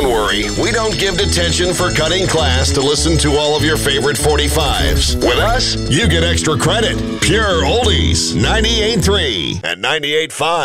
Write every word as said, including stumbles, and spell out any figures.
don't worry, we don't give detention for cutting class to listen to all of your favorite forty-fives. With us, you get extra credit. Pure Oldies, ninety-eight point three and ninety-eight point five.